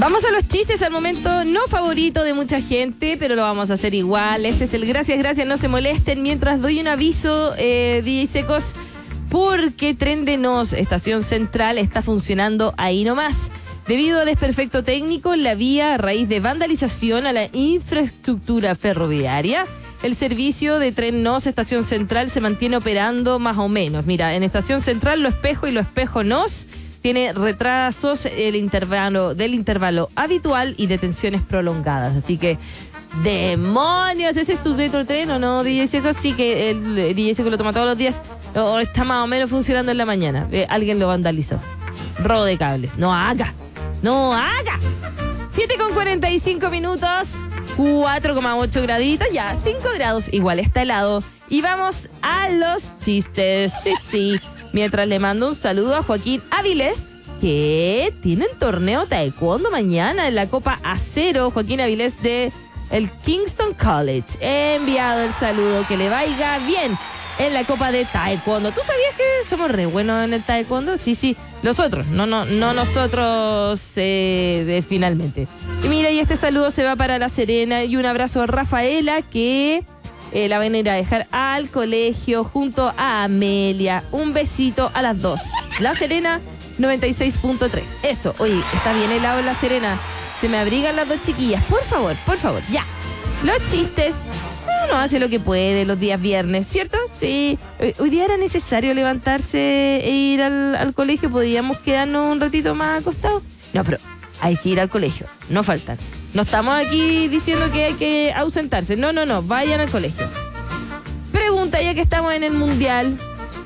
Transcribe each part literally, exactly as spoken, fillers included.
Vamos a los chistes, al momento no favorito de mucha gente, pero lo vamos a hacer igual. Este es el gracias, gracias, no se molesten. Mientras doy un aviso, eh, D J Secos, porque Tren de Nos, estación central, está funcionando ahí nomás. Debido a desperfecto técnico en la vía a raíz de vandalización a la infraestructura ferroviaria, el servicio de Tren Nos, estación central, se mantiene operando más o menos. Mira, en estación central, Lo Espejo y Lo Espejo Nos tiene retrasos el intervalo, del intervalo habitual y detenciones prolongadas. Así que, ¡demonios! ¿Ese es tu metro tren o no, D J Seco? Sí, que el D J Seco lo toma todos los días. O está más o menos funcionando en la mañana. Eh, alguien lo vandalizó. Robo de cables. ¡No haga! ¡No haga! siete con cuarenta y cinco minutos. cuatro coma ocho graditos. Ya, cinco grados. Igual está helado. Y vamos a los chistes. Sí, sí. Mientras le mando un saludo a Joaquín Avilés, que tienen torneo taekwondo mañana en la Copa Acero. Joaquín Avilés de el Kingston College. He enviado el saludo, que le vaya bien en la Copa de Taekwondo. ¿Tú sabías que somos re buenos en el taekwondo? Sí, sí, los otros, no, no, no nosotros eh, de, finalmente. Y mira, y este saludo se va para La Serena, y un abrazo a Rafaela, que Eh, la van a ir a dejar al colegio junto a Amelia. Un besito a las dos. La Serena, noventa y seis punto tres. Eso, oye, está bien helado en La Serena. Se me abrigan las dos chiquillas. Por favor, por favor, ya. Los chistes, uno hace lo que puede los días viernes, ¿cierto? Sí. Hoy día era necesario levantarse e ir al, al colegio. ¿Podríamos quedarnos un ratito más acostados? No, pero hay que ir al colegio. No faltan. No estamos aquí diciendo que hay que ausentarse. No, no, no. Vayan al colegio. Pregunta, ya que estamos en el Mundial.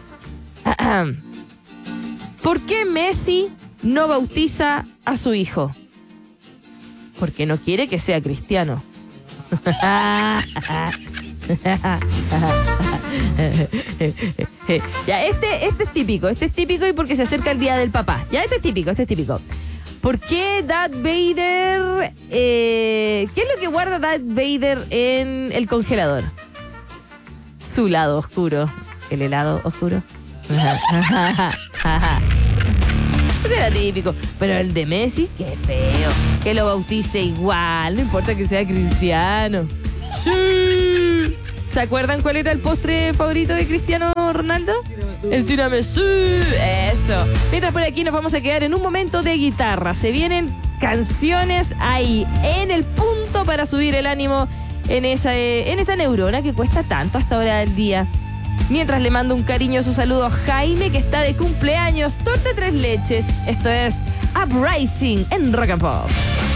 ¿Por qué Messi no bautiza a su hijo? Porque no quiere que sea cristiano. Ya, este, este es típico. Este es típico y porque se acerca el día del papá. Ya, este es típico, este es típico. ¿Por qué Darth Vader... Eh, ¿Qué es lo que guarda Darth Vader en el congelador? Su lado oscuro. El helado oscuro. Ese era típico. Pero el de Messi, qué feo. Que lo bautice igual. No importa que sea cristiano. Sí. ¿Se acuerdan cuál era el postre favorito de Cristiano Ronaldo? El tiramisú. Eso. Mientras por aquí nos vamos a quedar en un momento de guitarra. Se vienen canciones ahí, en el punto para subir el ánimo en, esa, en esta neurona que cuesta tanto hasta hora del día. Mientras le mando un cariñoso saludo a Jaime, que está de cumpleaños. Torta tres leches. Esto es Uprising en Rock and Pop.